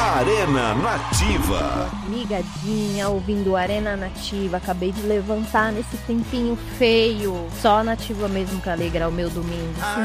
Arena Nativa. Ligadinha, ouvindo Arena Nativa. Acabei de levantar nesse tempinho feio. Só a Nativa mesmo pra alegrar o meu domingo.